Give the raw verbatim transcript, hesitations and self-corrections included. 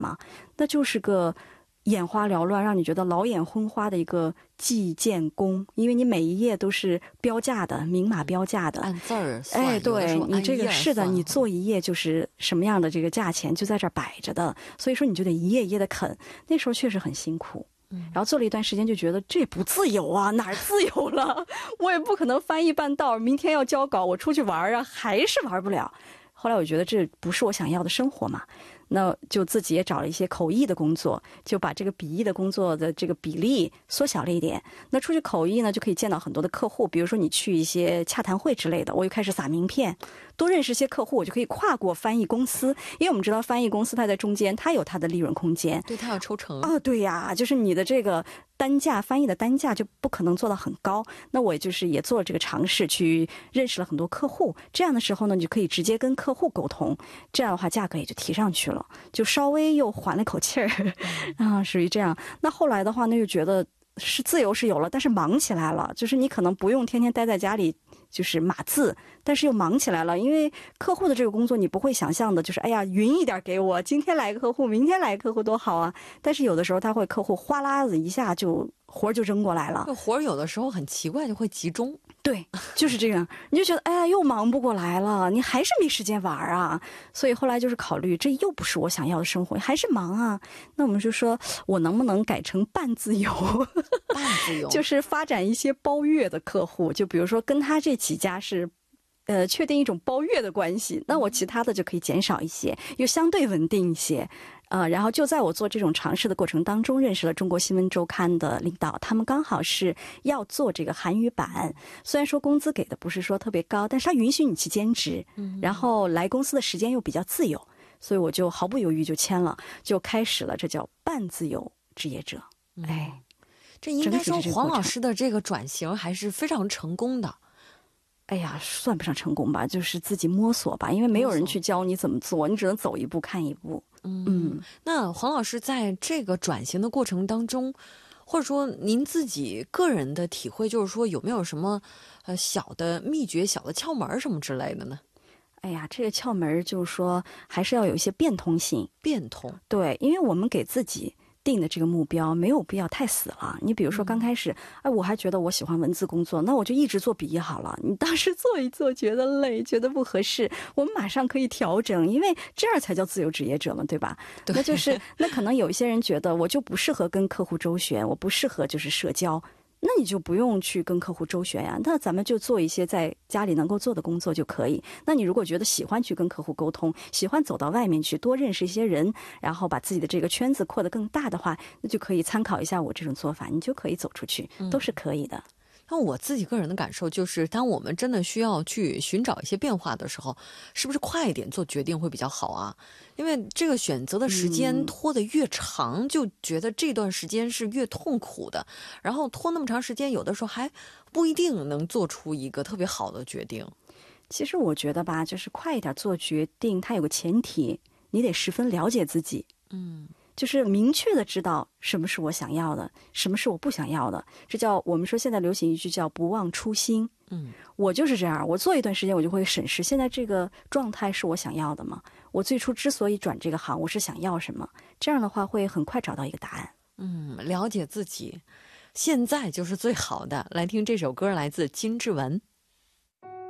嘛，那就是个眼花缭乱，让你觉得老眼昏花的一个计件工，因为你每一页都是标价的，明码标价的， 按字儿算。 哎，对，你这个是的，你做一一页就是什么样的这个价钱就在这儿摆着的，所以说你就得一页一页的啃，那时候确实很辛苦。然后做了一段时间就觉得这也不自由啊，哪儿自由了？我也不可能翻译半道，明天要交稿，我出去玩啊，还是玩不了。后来我觉得这不是我想要的生活嘛，那就自己也找了一些口译的工作，就把这个笔译的工作的这个比例缩小了一点。那出去口译呢，就可以见到很多的客户，比如说你去一些洽谈会之类的，我又开始撒名片，多认识一些客户，我就可以跨过翻译公司，因为我们知道翻译公司它在中间，它有它的利润空间， 对，它要抽成啊，对呀，就是你的这个单价翻译的单价就不可能做到很高。那我就是也做了这个尝试，去认识了很多客户。这样的时候呢，你就可以直接跟客户沟通，这样的话价格也就提上去了，就稍微又缓了口气儿啊，属于这样。那后来的话呢，又觉得是自由是有了，但是忙起来了，就是你可能不用天天待在家里就是码字，但是又忙起来了，因为客户的这个工作你不会想象的就是哎呀匀一点给我，今天来个客户明天来个客户多好啊，但是有的时候他会客户哗啦子一下就活儿就扔过来了， 活儿有的时候很奇怪就会集中， 对，就是这样，你就觉得哎呀又忙不过来了，你还是没时间玩啊，所以后来就是考虑这又不是我想要的生活，还是忙啊，那我们就说我能不能改成半自由半自由就是发展一些包月的客户，就比如说跟他这几家是呃，确定一种包月的关系，那我其他的就可以减少一些，又相对稳定一些。呃，然后就在我做这种尝试的过程当中，认识了中国新闻周刊的领导，他们刚好是要做这个韩语版，虽然说工资给的不是说特别高，但是他允许你去兼职，然后来公司的时间又比较自由，所以我就毫不犹豫就签了，就开始了，这叫半自由职业者。哎， 这应该说黄老师的这个转型还是非常成功的。 哎呀，算不上成功吧，就是自己摸索吧，因为没有人去教你怎么做，你只能走一步看一步。 嗯，嗯，那黄老师在这个转型的过程当中，或者说您自己个人的体会，就是说有没有什么呃小的秘诀、小的窍门什么之类的呢？ 哎呀，这个窍门就是说还是要有一些变通性。 变通， 对，因为我们给自己定的这个目标没有必要太死了。你比如说刚开始，哎，我还觉得我喜欢文字工作，那我就一直做笔译好了。你当时做一做觉得累，觉得不合适，我们马上可以调整，因为这样才叫自由职业者嘛，对吧？ 对， 那就是那可能有一些人觉得我就不适合跟客户周旋，我不适合就是社交。那你就不用去跟客户周旋呀，那咱们就做一些在家里能够做的工作就可以。那你如果觉得喜欢去跟客户沟通，喜欢走到外面去多认识一些人，然后把自己的这个圈子扩得更大的话，那就可以参考一下我这种做法，你就可以走出去，都是可以的。嗯， 那我自己个人的感受就是，当我们真的需要去寻找一些变化的时候，是不是快一点做决定会比较好啊？因为这个选择的时间拖得越长，嗯，就觉得这段时间是越痛苦的，然后拖那么长时间，有的时候还不一定能做出一个特别好的决定。 其实我觉得吧，就是快一点做决定，它有个前提，你得十分了解自己。嗯。就是明确的知道什么是我想要的，什么是我不想要的，这叫我们说现在流行一句叫不忘初心。嗯，我就是这样，我做一段时间我就会审视现在这个状态是我想要的吗？我最初之所以转这个行，我是想要什么？这样的话会很快找到一个答案。 嗯，了解自己，现在就是最好的。来听这首歌，来自金志文。